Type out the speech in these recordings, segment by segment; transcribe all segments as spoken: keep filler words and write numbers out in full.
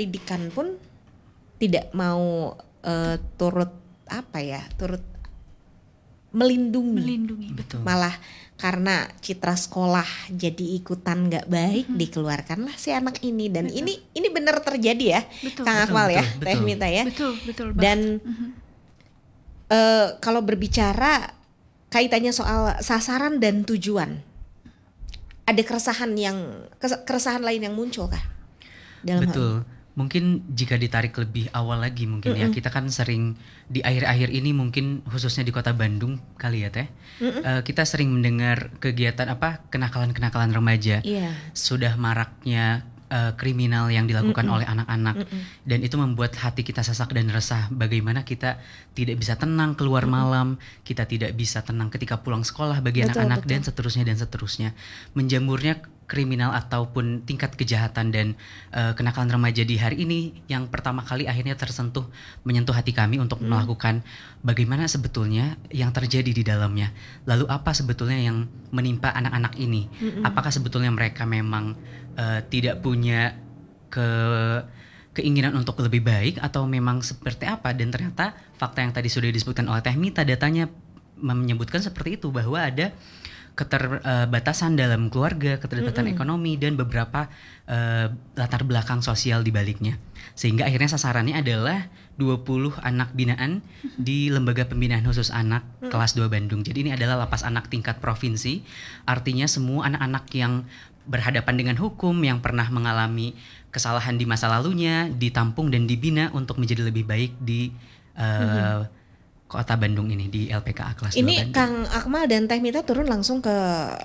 pendidikan pun tidak mau uh, turut apa ya, turut melindungi, melindungi. Betul. Malah karena citra sekolah jadi ikutan nggak baik, hmm. dikeluarkanlah si anak ini. Dan betul. ini ini benar terjadi ya, betul. Kang betul, Akmal betul, ya, Teh Mita ya. Betul betul. Dan uh-huh. uh, kalau berbicara kaitannya soal sasaran dan tujuan, ada keresahan yang keresahan lain yang muncul kah? Dalam betul. Hal mungkin jika ditarik lebih awal lagi mungkin mm-mm. ya, kita kan sering di akhir-akhir ini mungkin khususnya di kota Bandung kali ya Teh, uh, kita sering mendengar kegiatan apa kenakalan-kenakalan remaja, yeah. sudah maraknya uh, kriminal yang dilakukan Mm-mm. oleh anak-anak. Mm-mm. Dan itu membuat hati kita sesak dan resah, bagaimana kita tidak bisa tenang keluar Mm-mm. malam, kita tidak bisa tenang ketika pulang sekolah bagi betul, anak-anak betul. dan seterusnya dan seterusnya. Menjamurnya kriminal ataupun tingkat kejahatan dan uh, kenakalan remaja di hari ini yang pertama kali akhirnya tersentuh, menyentuh hati kami untuk hmm. melakukan bagaimana sebetulnya yang terjadi di dalamnya. Lalu apa sebetulnya yang menimpa anak-anak ini? Hmm. Apakah sebetulnya mereka memang uh, tidak punya ke keinginan untuk lebih baik atau memang seperti apa? Dan ternyata fakta yang tadi sudah disebutkan oleh Teh Mita, datanya menyebutkan seperti itu, bahwa ada keterbatasan dalam keluarga, keterbatasan mm-hmm. ekonomi dan beberapa uh, latar belakang sosial di baliknya. Sehingga akhirnya sasarannya adalah dua puluh anak binaan mm-hmm. di Lembaga Pembinaan Khusus Anak mm-hmm. kelas dua Bandung. Jadi ini adalah lapas anak tingkat provinsi. Artinya semua anak-anak yang berhadapan dengan hukum, yang pernah mengalami kesalahan di masa lalunya, ditampung dan dibina untuk menjadi lebih baik di uh, mm-hmm. Kota Bandung ini, di L P K A kelas ini dua Bandung. Kang Akmal dan Teh Mita turun langsung ke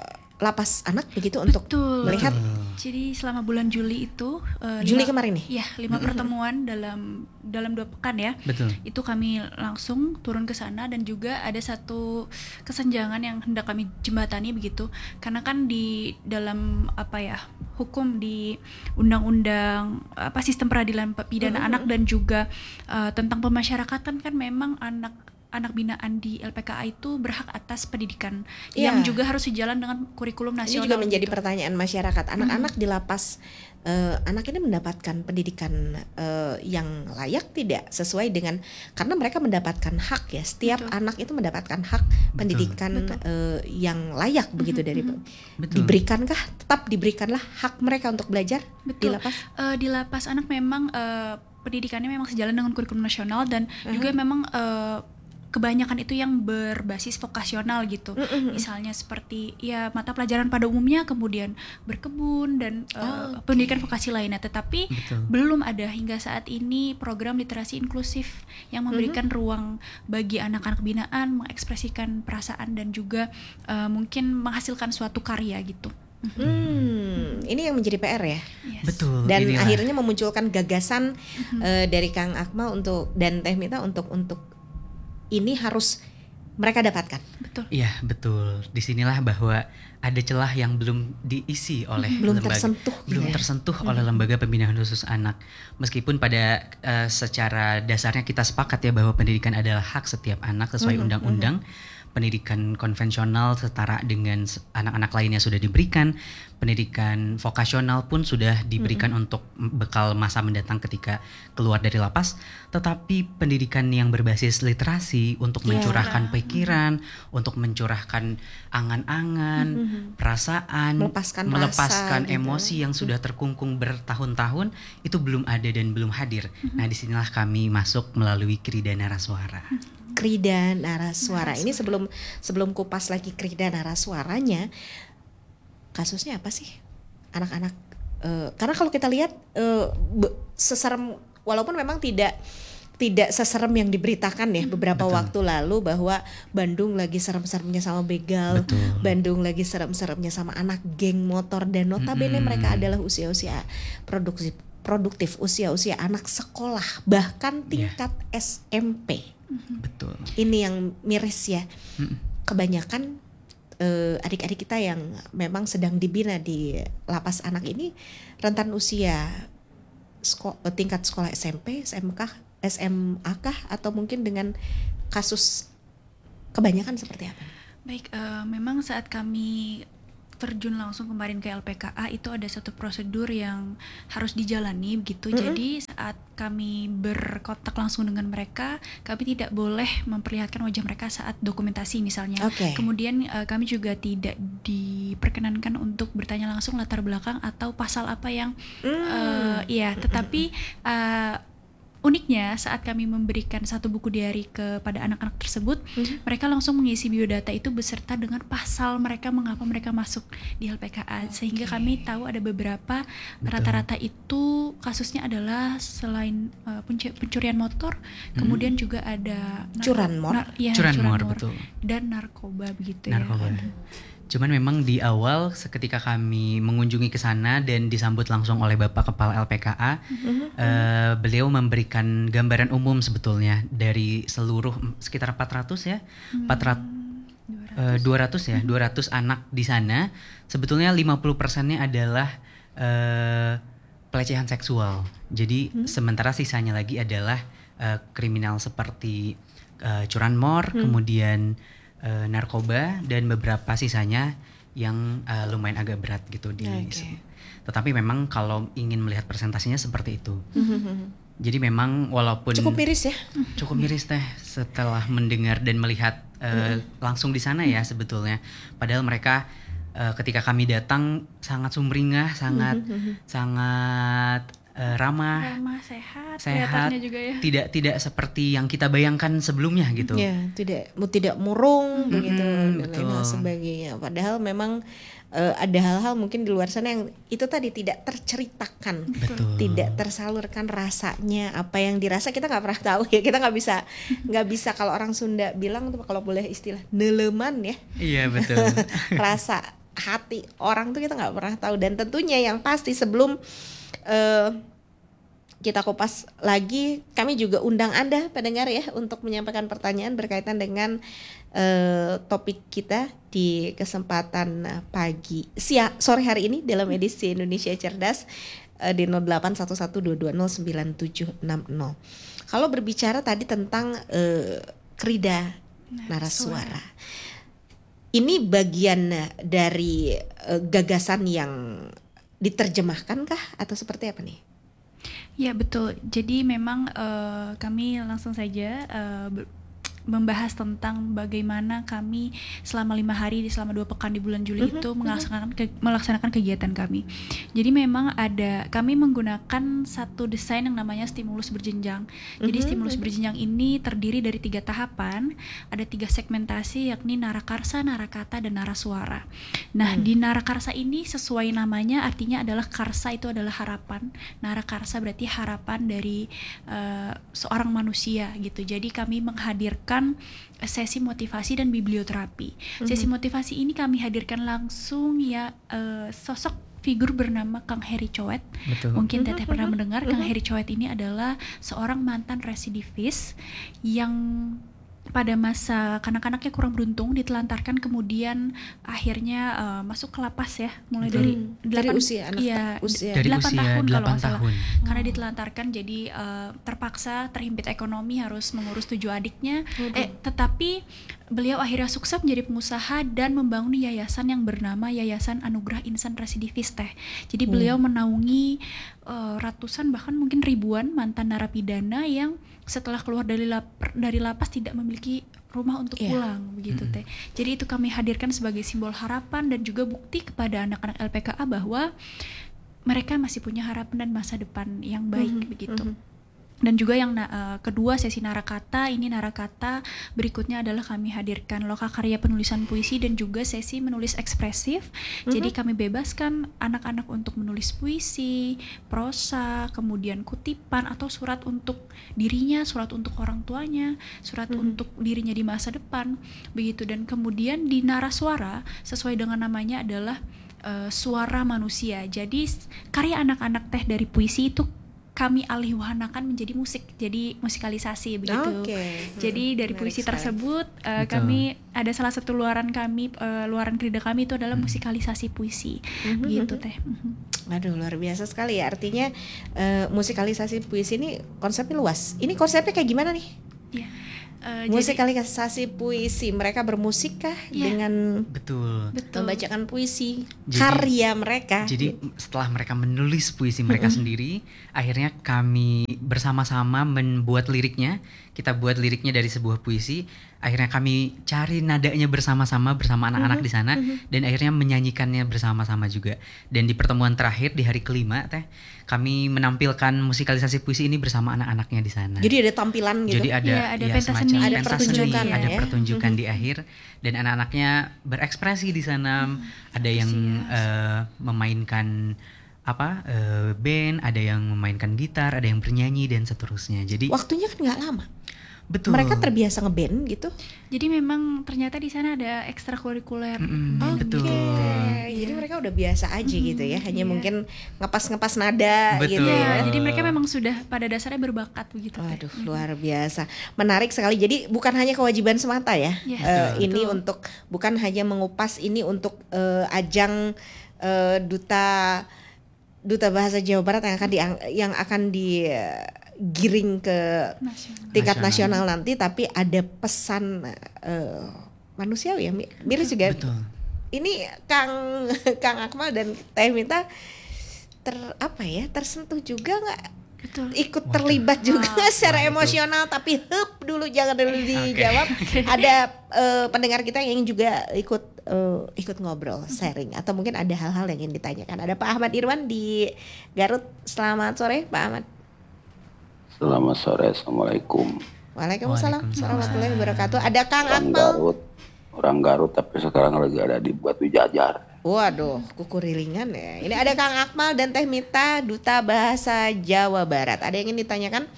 lapas anak begitu Betul. untuk melihat. Jadi selama bulan Juli itu uh, Juli lima, kemarin nih. Ya, lima mm-hmm. pertemuan dalam dalam dua pekan ya. Betul. Itu kami langsung turun ke sana dan juga ada satu kesenjangan yang hendak kami jembatani begitu. Karena kan di dalam apa ya, hukum di undang-undang apa sistem peradilan pidana mm-hmm. anak dan juga uh, tentang pemasyarakatan kan memang anak anak binaan di L P K A itu berhak atas pendidikan yeah. yang juga harus sejalan dengan kurikulum nasional. Ini juga menjadi gitu. pertanyaan masyarakat. Anak-anak mm-hmm. di lapas, uh, anak ini mendapatkan pendidikan uh, yang layak tidak sesuai dengan, karena mereka mendapatkan hak ya. Setiap Betul. anak itu mendapatkan hak pendidikan Betul. Uh, yang layak mm-hmm. begitu dari mm-hmm. diberikankah? Tetap diberikanlah hak mereka untuk belajar Betul. di lapas. Uh, di lapas anak memang uh, pendidikannya memang sejalan dengan kurikulum nasional dan uh-huh. juga memang uh, kebanyakan itu yang berbasis vokasional gitu, mm-hmm. misalnya seperti ya mata pelajaran pada umumnya, kemudian berkebun dan oh, uh, okay. pendidikan vokasi lainnya. Tetapi Betul. belum ada hingga saat ini program literasi inklusif yang memberikan mm-hmm. ruang bagi anak-anak binaan mengekspresikan perasaan dan juga uh, mungkin menghasilkan suatu karya gitu. Hmm, ini yang menjadi P R ya. Yes. Betul. Dan inilah. akhirnya memunculkan gagasan mm-hmm. uh, dari Kang Akmal untuk dan Teh Mita untuk untuk ini harus mereka dapatkan. Betul. Iya, betul. Disinilah bahwa ada celah yang belum diisi oleh belum lembaga, tersentuh, belum gitu ya? tersentuh hmm. oleh Lembaga Pembinaan Khusus Anak. Meskipun pada uh, secara dasarnya kita sepakat ya bahwa pendidikan adalah hak setiap anak sesuai hmm. undang-undang. Hmm. Pendidikan konvensional setara dengan anak-anak lainnya sudah diberikan, pendidikan vokasional pun sudah diberikan mm-hmm. untuk bekal masa mendatang ketika keluar dari lapas. Tetapi pendidikan yang berbasis literasi untuk yeah. mencurahkan pikiran, mm-hmm. untuk mencurahkan angan-angan, mm-hmm. perasaan, melepaskan, melepaskan rasa, emosi gitu. yang sudah terkungkung bertahun-tahun, itu belum ada dan belum hadir. Mm-hmm. Nah, disinilah kami masuk melalui Krida Naraswara. Mm-hmm. Krida Naraswara. Ini sebelum sebelum kupas lagi Krida Naraswaranya, kasusnya apa sih anak-anak? Uh, karena kalau kita lihat uh, be- seserem, walaupun memang tidak tidak seserem yang diberitakan ya beberapa Betul. waktu lalu bahwa Bandung lagi serem-seremnya sama begal, Betul. Bandung lagi serem-seremnya sama anak geng motor, dan notabene mm-hmm. mereka adalah usia-usia produktif produktif usia-usia anak sekolah bahkan tingkat yeah. S M P. Betul. Ini yang miris ya. Kebanyakan uh, adik-adik kita yang memang sedang dibina di lapas anak ini rentan usia sko- tingkat sekolah S M P, S M K, S M A kah, atau mungkin dengan kasus kebanyakan seperti apa? Baik, uh, memang saat kami terjun langsung kemarin ke L P K A itu ada satu prosedur yang harus dijalani begitu. Mm-mm. Jadi saat kami berkontak langsung dengan mereka, kami tidak boleh memperlihatkan wajah mereka saat dokumentasi misalnya. Oke. Kemudian uh, kami juga tidak diperkenankan untuk bertanya langsung latar belakang atau pasal apa yang Mm. uh, iya, tetapi uh, uniknya saat kami memberikan satu buku diari kepada anak-anak tersebut, Mhm. mereka langsung mengisi biodata itu beserta dengan pasal mereka mengapa mereka masuk di L P K A, sehingga kami tahu ada beberapa Betul. rata-rata itu kasusnya adalah selain uh, pencu- pencurian motor, kemudian juga ada nar- Curanmor. nar- ya, Curanmor, curanmor betul. dan narkoba begitu Narkoba. ya. Cuman memang di awal ketika kami mengunjungi ke sana dan disambut langsung oleh Bapak Kepala L P K A, eh, beliau memberikan gambaran umum sebetulnya dari seluruh sekitar empat ratus ya, empat ratus eh, dua ratus ya, dua ratus anak di sana. Sebetulnya lima puluh persennya adalah eh, pelecehan seksual. Jadi sementara sisanya lagi adalah eh, kriminal seperti eh, curanmor, kemudian eh, narkoba, dan beberapa sisanya yang eh, lumayan agak berat gitu di. Oke. Tetapi memang kalau ingin melihat presentasinya seperti itu. Jadi memang walaupun Cukup miris ya. cukup miris teh setelah mendengar dan melihat eh, langsung di sana ya sebetulnya. Padahal mereka eh, ketika kami datang sangat sumringah, sangat sangat eh, ramah, Ramah, sehat, sehat, kelihatannya juga ya. tidak tidak seperti yang kita bayangkan sebelumnya gitu. Ya, tidak mu- tidak murung begitu Mm-mm, dan lain hal betul. sebagainya. Padahal memang eh, ada hal-hal mungkin di luar sana yang itu tadi tidak terceritakan, Betul. tidak tersalurkan rasanya, apa yang dirasa kita nggak pernah tahu ya. Kita nggak bisa nggak bisa kalau orang Sunda bilang tuh kalau boleh istilah neleman ya, Iya betul. rasa hati orang tuh kita nggak pernah tahu. Dan tentunya yang pasti sebelum eh, kita kupas lagi, kami juga undang Anda pendengar ya untuk menyampaikan pertanyaan berkaitan dengan eh, topik kita di kesempatan eh, pagi siang sore hari ini dalam edisi Indonesia Cerdas eh, di nol delapan satu satu dua dua nol sembilan tujuh enam nol. Kalau berbicara tadi tentang eh, Krida Naraswara, ini bagian dari eh, gagasan yang diterjemahkan kah atau seperti apa nih? Ya betul. Jadi memang eh, kami langsung saja eh, ber- membahas tentang bagaimana kami selama lima hari di selama dua pekan di bulan Juli itu melaksanakan ke- melaksanakan kegiatan kami. Jadi memang ada kami menggunakan satu desain yang namanya stimulus berjenjang. Jadi Mhm, stimulus berjenjang ini terdiri dari tiga tahapan, ada tiga segmentasi yakni narakarsa, narakata, dan narasuara. Nah di narakarsa ini sesuai namanya artinya adalah karsa itu adalah harapan, narakarsa berarti harapan dari eh, seorang manusia gitu. Jadi kami menghadirkan sesi motivasi dan biblioterapi. Sesi motivasi ini kami hadirkan langsung ya eh, sosok figur bernama Kang Heri Coet. Betul. Mungkin Teteh pernah mendengar. Kang Heri Coet ini adalah seorang mantan residivis yang pada masa kanak-kanaknya kurang beruntung ditelantarkan, kemudian akhirnya eh, masuk ke lapas ya, mulai dari Hmm, dari delapan- usia anak iya, ta- usia. Dari delapan usia tahun kalau delapan nggak salah. tahun. Karena ditelantarkan jadi eh, terpaksa terhimpit ekonomi harus mengurus tujuh adiknya. Eh tetapi beliau akhirnya sukses menjadi pengusaha dan membangun yayasan yang bernama Yayasan Anugerah Insan Residivis Teh. Jadi beliau menaungi eh, ratusan bahkan mungkin ribuan mantan narapidana yang setelah keluar dari lap- dari lapas tidak memiliki rumah untuk Iya. pulang begitu Teh. Jadi itu kami hadirkan sebagai simbol harapan dan juga bukti kepada anak-anak L P K A bahwa mereka masih punya harapan dan masa depan yang baik begitu. Dan juga yang na- eh, kedua sesi narakata, ini narakata berikutnya adalah kami hadirkan lokakarya penulisan puisi dan juga sesi menulis ekspresif. Jadi kami bebaskan anak-anak untuk menulis puisi, prosa, kemudian kutipan atau surat untuk dirinya, surat untuk orang tuanya, surat untuk dirinya di masa depan begitu. Dan kemudian di naraswara sesuai dengan namanya adalah eh, suara manusia. Jadi s- karya anak-anak Teh dari puisi itu kami alihwahanakan menjadi musik, jadi musikalisasi begitu. Oke. Jadi Hmm, dari menarik puisi sekali. tersebut uh, Betul. kami ada salah satu luaran kami uh, luaran Krida kami itu adalah musikalisasi puisi, gitu Teh. Mhm. Aduh, luar biasa sekali ya. Artinya eh, musikalisasi puisi ini konsepnya luas. Ini konsepnya kayak gimana nih? Ya. Uh, Musikalisasi puisi, mereka bermusik kah Iya. dengan Betul. betul. membacakan puisi Jadi- karya mereka? Jadi setelah mereka menulis puisi mereka sendiri, akhirnya kami bersama-sama membuat liriknya. Kita buat liriknya dari sebuah puisi. Akhirnya kami cari nadanya bersama-sama bersama anak-anak di sana, dan akhirnya menyanyikannya bersama-sama juga. Dan di pertemuan terakhir di hari kelima, teh, kami menampilkan musikalisasi puisi ini bersama anak-anaknya di sana. Jadi ada tampilan gitu. Jadi ada, Iya, ada ya, pentas semacam seni. Ada pentas pertunjukan seni, ya, ada ya. pertunjukan di akhir, dan anak-anaknya berekspresi di sana. Ada yang eh, memainkan apa eh, band, ada yang memainkan gitar, ada yang bernyanyi dan seterusnya. Jadi Waktunya kan nggak lama. betul. Mereka terbiasa ngeband gitu. Jadi memang ternyata di sana ada ekstrakurikuler. Mm-mm, Oke. betul. Jadi mereka udah biasa aja gitu ya. Hanya iya. mungkin ngepas-ngepas nada Betul. gitu Ya, ya. jadi mereka memang sudah pada dasarnya berbakat begitu. Teh. Waduh, luar biasa. Menarik sekali. Jadi bukan hanya kewajiban semata ya. Yes, Eh, betul. ini untuk bukan hanya mengupas, ini untuk eh, ajang eh, duta duta bahasa Jawa Barat yang akan di yang akan digiring ke Nasional. tingkat Nasional. nasional nanti, tapi ada pesan eh, manusiawi ya. Mi- Miris juga. Betul. Ini Kang Kang Akmal dan Teh Mita ter apa ya tersentuh juga nggak, Betul. ikut Waduh. terlibat juga Wah. secara Wah, itu. emosional, tapi hup dulu jangan dulu dijawab. Ada eh, pendengar kita yang juga ikut eh, ikut ngobrol, sharing, atau mungkin ada hal-hal yang ingin ditanyakan. Ada Pak Ahmad Irwan di Garut. Selamat sore Pak Ahmad. Selamat sore, Assalamualaikum. Waalaikumsalam Waalaikumsalam. warahmatullahi wabarakatuh. Ada Kang Orang Akmal. Garut, orang Garut tapi sekarang lagi ada di Batu Jajar. Waduh, kuku rilingan ya. Ini ada Kang Akmal dan Teh Mita, Duta Bahasa Jawa Barat. Ada yang ingin ditanyakan,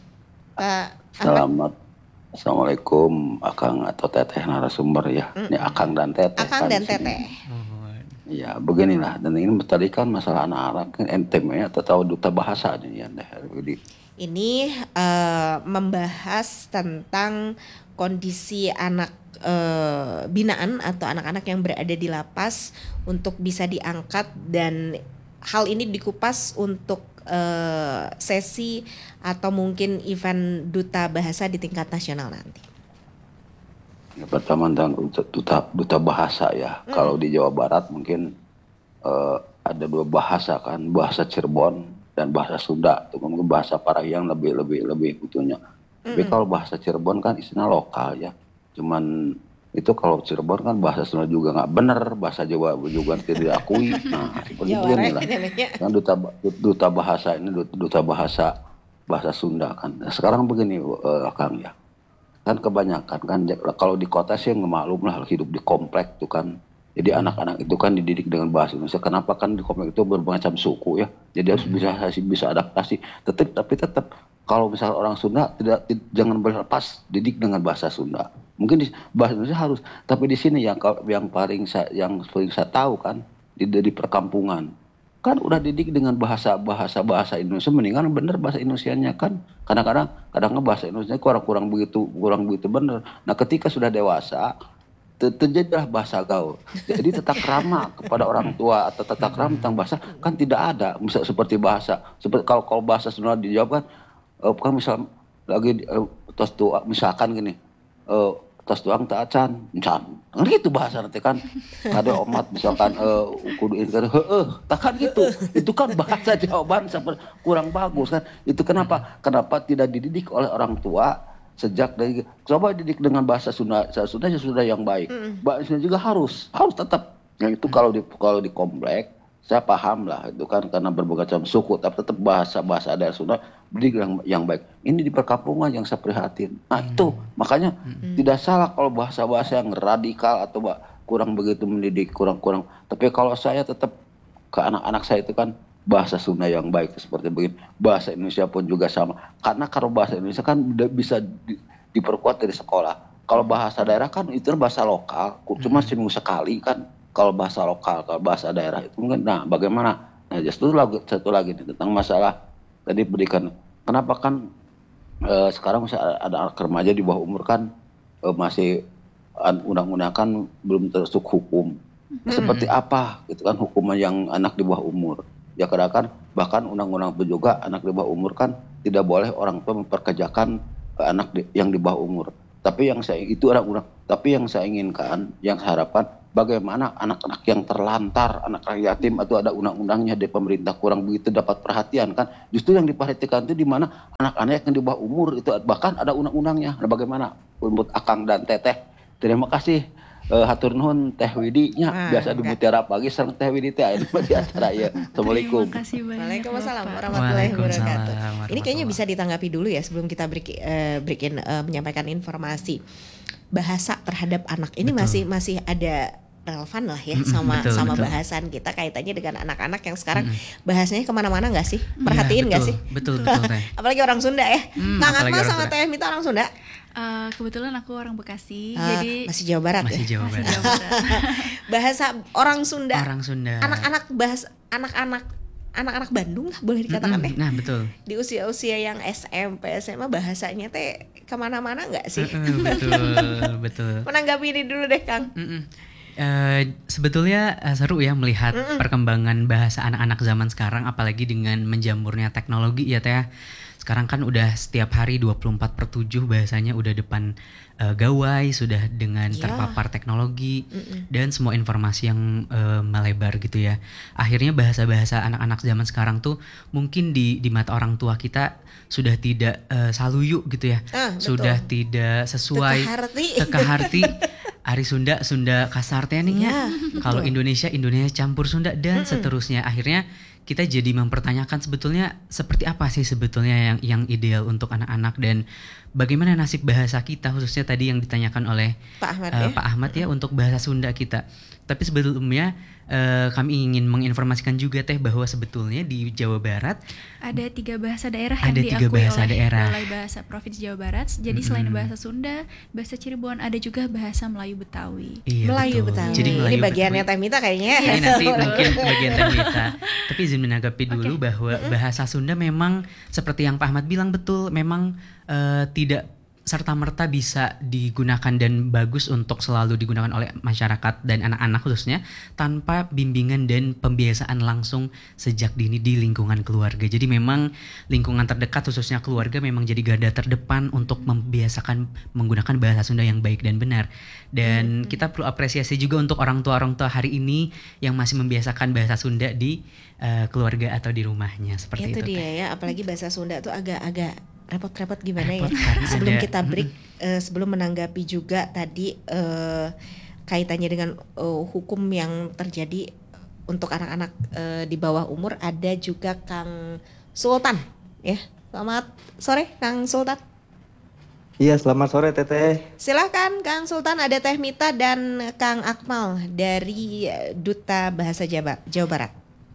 Pak Ahmad? Selamat, Assalamualaikum, Akang atau Teteh narasumber ya. Ini Akang dan Teteh. Akang kan dan di sini. Teteh. Oh, Ya beginilah, dan ini tadi kan masalah anak-anak, kan temanya atau tahu duta bahasa nih ya. Jadi Ini eh, membahas tentang kondisi anak eh, binaan atau anak-anak yang berada di lapas untuk bisa diangkat, dan hal ini dikupas untuk eh, sesi atau mungkin event duta bahasa di tingkat nasional nanti. ya, pertama tentang duta, duta bahasa ya. Kalau di Jawa Barat mungkin eh, ada dua bahasa kan, bahasa Cirebon dan bahasa Sunda. Itu mungkin bahasa Parahyang lebih lebih lebih butuhnya. Tapi kalau bahasa Cirebon kan istilah lokal ya. Cuman itu kalau Cirebon kan bahasa Sunda juga nggak benar, bahasa Jawa juga tidak diakui. Nah seperti Jawa beginilah. namanya. Kan duta duta bahasa ini duta, duta bahasa bahasa Sunda kan. Nah, sekarang begini eh, Kang ya. Kan kebanyakan kan kalau di kota sih nggak maklum lah hidup di komplek tuh kan. Jadi anak-anak itu kan dididik dengan bahasa Indonesia. Kenapa kan di komplek itu bermacam suku ya. Jadi harus bisa bisa adaptasi. Tetap tapi tetap kalau misalnya orang Sunda tidak, tidak jangan berlepas didik dengan bahasa Sunda. Mungkin di, bahasa Indonesia harus, tapi di sini yang yang paling saya, yang paling saya tahu kan di dari perkampungan kan udah didik dengan bahasa bahasa bahasa Indonesia, mendingan bener bahasa Indonesianya kan. Kadang-kadang kadang bahasa Indonesia kurang-kurang begitu kurang begitu bener. Nah ketika sudah dewasa terjadilah bahasa gaul. Jadi tata krama kepada orang tua atau tata krama tentang bahasa kan tidak ada. Misal seperti bahasa seperti kalau kalau bahasa Sunda dijawab kan uh, kan misal lagi uh, tos tua misalkan gini uh, tos tuang tak acan encan kan gitu bahasa nanti kan ada omat misalkan uh, kudu ini kan heeh takkan gitu itu kan bahasa jawaban seperti kurang bagus kan. Itu kenapa kenapa tidak dididik oleh orang tua sejak dari coba didik dengan bahasa Sunda, bahasa Sunda sudah yang baik. Mm. Bahasa Sunda juga harus harus tetap. Yang itu kalau di kalau di komplek saya paham lah itu kan karena berbagai macam suku, tapi tetap bahasa bahasa daerah Sunda didik yang yang baik. Ini di perkampungan yang saya prihatin. Nah mm. itu makanya mm. tidak salah kalau bahasa-bahasa yang radikal atau kurang begitu mendidik kurang-kurang. Tapi kalau saya tetap ke anak-anak saya itu kan bahasa Sunda yang baik seperti begini. Bahasa Indonesia pun juga sama. Karena kalau bahasa Indonesia kan bisa di, diperkuat dari sekolah. Kalau bahasa daerah kan itu bahasa lokal, cuma hmm. seminggu sekali kan. Kalau bahasa lokal, kalau bahasa daerah itu mungkin. Nah, bagaimana? Nah, justru lagi satu lagi nih, tentang masalah tadi berikan. Kenapa kan e, sekarang masih ada anak remaja di bawah umur kan e, masih undang-undang kan belum termasuk hukum. Hmm. Seperti apa gitu kan hukuman yang anak di bawah umur? Ya kadang bahkan undang-undang pun juga anak di bawah umur kan tidak boleh orang tua memperkerjakan anak di, yang di bawah umur. Tapi yang saya itu undang-undang. Tapi yang saya inginkan, yang saya harapkan, bagaimana anak-anak yang terlantar, anak-anak yatim atau ada undang-undangnya dari pemerintah kurang begitu dapat perhatian kan? Justru yang diperhatikan itu di mana anak-anak yang di bawah umur itu bahkan ada undang-undangnya. Nah, bagaimana untuk Akang dan Teteh? Terima kasih. Uh, hatur nuhun Teh Widi nya Ah, biasa di enggak. Mutiara Pagi sareng Teh Widi teh aya di acara ya. Assalamualaikum. Terima kasih banyak. Waalaikumsalam Bapak. warahmatullahi wabarakatuh. Waalaikumsalam Ini kayaknya bisa warahmatullahi. ditanggapi dulu ya sebelum kita break, eh, break in, eh, menyampaikan informasi. Bahasa terhadap anak ini Betul. masih masih ada relevan lah ya Mm-mm, sama betul, sama betul. bahasan kita kaitannya dengan anak-anak yang sekarang bahasanya kemana-mana nggak sih? Perhatiin Iya, nggak betul, sih? Betul betul Teh. Apalagi orang Sunda ya. Hmm, Kang apalagi Akmal orang sama Sunda. Teh Mita orang Sunda. Eh, kebetulan aku orang Bekasi, Ah, jadi masih Jawa Barat Masih ya. Jawa masih Barat. Jawa Barat. Bahasa orang Sunda. Orang Sunda. Anak-anak bahas anak-anak anak-anak Bandung lah boleh dikatakan Mm-mm, deh. Nah betul. Di usia-usia yang S M P S M A bahasanya teh kemana-mana nggak sih? Mm-mm, betul betul. Menanggapi ini dulu deh Kang. Mm-mm. Eh, sebetulnya eh, seru ya melihat perkembangan bahasa anak-anak zaman sekarang, apalagi dengan menjamurnya teknologi ya Teh. Sekarang kan udah setiap hari dua puluh empat per tujuh bahasanya udah depan eh, gawai, sudah dengan Iya. terpapar teknologi dan semua informasi yang eh, melebar gitu ya. Akhirnya bahasa-bahasa anak-anak zaman sekarang tuh mungkin di di mata orang tua kita sudah tidak eh, saluyu gitu ya. Ah, betul. Sudah tidak sesuai Tekaharti. Tekaharti. Ari Sunda, Sunda kasar teh nih Iya, ya. Kalau Indonesia, Indonesia campur Sunda dan seterusnya. Akhirnya kita jadi mempertanyakan sebetulnya seperti apa sih sebetulnya yang yang ideal untuk anak-anak dan bagaimana nasib bahasa kita, khususnya tadi yang ditanyakan oleh Pak Ahmad eh, ya. Pak Ahmad ya untuk bahasa Sunda kita. Tapi sebelumnya eh, kami ingin menginformasikan juga Teh bahwa sebetulnya di Jawa Barat Ada tiga bahasa daerah Ada yang tiga diakui bahasa oleh daerah. Balai Bahasa Provinsi Jawa Barat. Jadi selain bahasa Sunda, bahasa Cirebon, ada juga bahasa Melayu Betawi. Iya, Melayu betul. Betawi. Jadi Melayu Ini bagiannya Betawi. Teh Mita kayaknya. Ini nanti mungkin bagian Teh Mita. Tapi izin menanggapi dulu bahwa bahasa Sunda memang seperti yang Pak Ahmad bilang betul, memang eh, tidak serta-merta bisa digunakan dan bagus untuk selalu digunakan oleh masyarakat dan anak-anak khususnya tanpa bimbingan dan pembiasaan langsung sejak dini di lingkungan keluarga. Jadi memang lingkungan terdekat khususnya keluarga memang jadi garda terdepan untuk membiasakan menggunakan bahasa Sunda yang baik dan benar. Dan kita perlu apresiasi juga untuk orang tua-orang tua hari ini yang masih membiasakan bahasa Sunda di eh, keluarga atau di rumahnya seperti Itu itu. dia Teh. ya, apalagi bahasa Sunda tuh agak-agak repot-repot gimana Repot ya. karena Sebelum ada- kita break, eh, sebelum menanggapi juga tadi eh, kaitannya dengan eh, hukum yang terjadi untuk anak-anak eh, di bawah umur, ada juga Kang Sultan ya. Selamat sore Kang Sultan. Iya, selamat sore Teteh. Silahkan Kang Sultan, ada Teh Mita dan Kang Akmal dari eh, Duta Bahasa Jawa, Jawa Barat.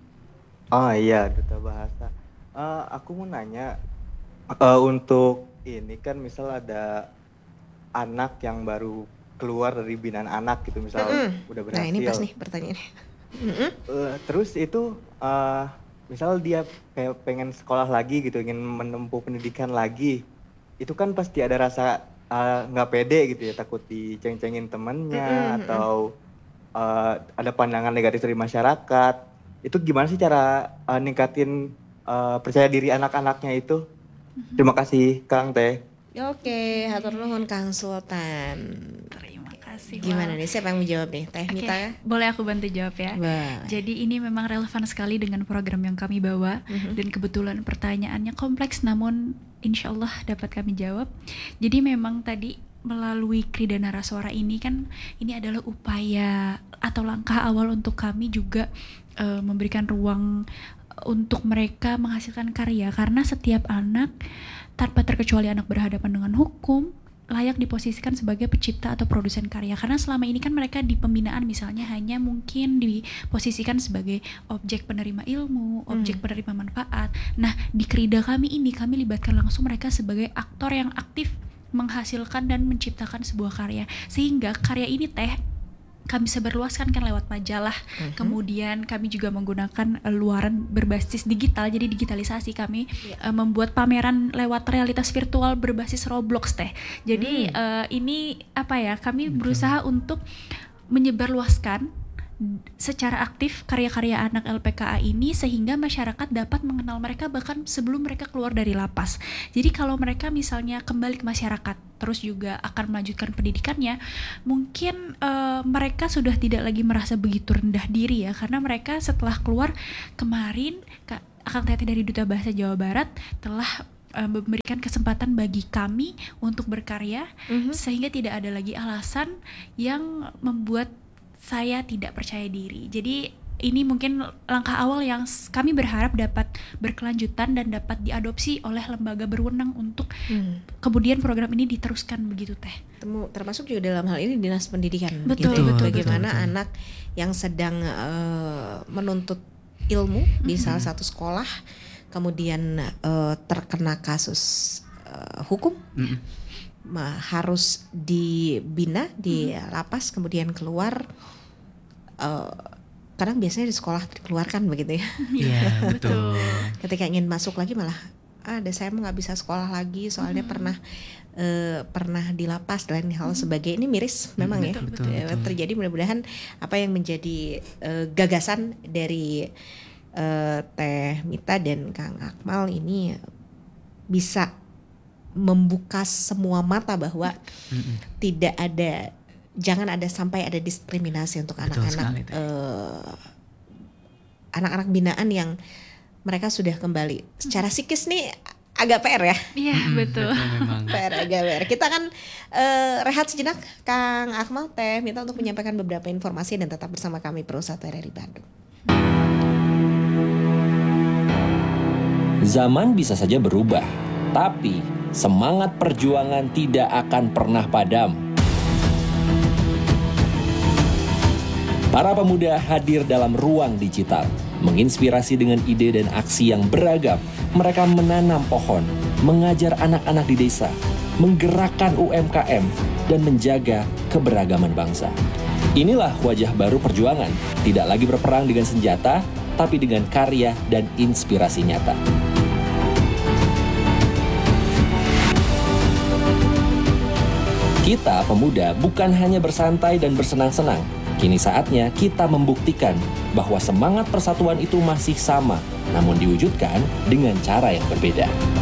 Oh iya, Duta Bahasa. Eh, aku mau nanya, eh, untuk ini kan misal ada anak yang baru keluar dari binaan anak gitu, misal Mm-mm. udah Nah berhasil. ini pas nih pertanyaannya. Mm-mm. Eh, terus itu, eh, misal dia kayak pengen sekolah lagi gitu, ingin menempuh pendidikan lagi, itu kan pasti ada rasa eh, nggak pede gitu ya, takut diceng-cengin temennya Mm-mm, mm-mm. atau eh, ada pandangan negatif dari masyarakat. Itu gimana sih cara eh, ningkatin eh, percaya diri anak-anaknya itu? Terima kasih Kang Teh. Oke, hatur nuhun Kang Sultan. Terima kasih. Gimana Wal. nih, siapa yang mau jawab nih? Teh Oke, Mita ya? boleh aku bantu jawab ya? Boleh. Jadi ini memang relevan sekali dengan program yang kami bawa dan kebetulan pertanyaannya kompleks namun insya Allah dapat kami jawab. Jadi memang tadi melalui Krida Naraswara ini kan ini adalah upaya atau langkah awal untuk kami juga eh, memberikan ruang untuk mereka menghasilkan karya karena setiap anak tanpa terkecuali anak berhadapan dengan hukum layak diposisikan sebagai pencipta atau produsen karya karena selama ini kan mereka di pembinaan misalnya hanya mungkin diposisikan sebagai objek penerima ilmu, objek penerima manfaat. Nah, di Krida kami ini kami libatkan langsung mereka sebagai aktor yang aktif menghasilkan dan menciptakan sebuah karya sehingga karya ini teh kami sebarluaskan kan lewat majalah. Mm-hmm. Kemudian kami juga menggunakan uh, luaran berbasis digital, jadi digitalisasi kami Yeah. uh, membuat pameran lewat realitas virtual berbasis Roblox teh. Jadi Mm. uh, ini apa ya? Kami berusaha untuk menyebarluaskan secara aktif karya-karya anak L P K A ini sehingga masyarakat dapat mengenal mereka bahkan sebelum mereka keluar dari lapas. Jadi kalau mereka misalnya kembali ke masyarakat terus juga akan melanjutkan pendidikannya, mungkin uh, mereka sudah tidak lagi merasa begitu rendah diri ya, karena mereka setelah keluar kemarin Kak Akang Tete dari Duta Bahasa Jawa Barat telah uh, memberikan kesempatan bagi kami untuk berkarya, mm-hmm. sehingga tidak ada lagi alasan yang membuat saya tidak percaya diri. Jadi ini mungkin langkah awal yang kami berharap dapat berkelanjutan dan dapat diadopsi oleh lembaga berwenang untuk hmm. kemudian program ini diteruskan begitu Teh. Temu, termasuk juga dalam hal ini Dinas Pendidikan. Betul, gitu. betul, Bagaimana betul, betul. anak yang sedang uh, menuntut ilmu hmm. di salah satu sekolah kemudian uh, terkena kasus uh, hukum. Hmm. harus dibina di hmm. lapas kemudian keluar, uh, kadang biasanya di sekolah dikeluarkan begitu ya. Iya betul. Ketika ingin masuk lagi malah ada ah, saya nggak bisa sekolah lagi soalnya hmm. pernah uh, pernah di lapas dan hal hmm. sebagai ini miris memang hmm, ya betul, betul, betul. terjadi. Mudah-mudahan apa yang menjadi uh, gagasan dari uh, Teh Mita dan Kang Akmal ini bisa membuka semua mata bahwa mm-mm. tidak ada, jangan ada sampai ada diskriminasi untuk Betul anak-anak uh, anak-anak binaan yang mereka sudah kembali secara psikis nih agak P R ya. Iya mm-hmm, betul. P R agak P R. Kita akan uh, rehat sejenak Kang Akmal, Teh Mita untuk menyampaikan beberapa informasi dan tetap bersama kami Pro satu R R I Bandung. Zaman bisa saja berubah, tapi semangat perjuangan tidak akan pernah padam. Para pemuda hadir dalam ruang digital, menginspirasi dengan ide dan aksi yang beragam. Mereka menanam pohon, mengajar anak-anak di desa, menggerakkan U M K M, dan menjaga keberagaman bangsa. Inilah wajah baru perjuangan, tidak lagi berperang dengan senjata, tapi dengan karya dan inspirasi nyata. Kita pemuda bukan hanya bersantai dan bersenang-senang. Kini saatnya kita membuktikan bahwa semangat persatuan itu masih sama, namun diwujudkan dengan cara yang berbeda.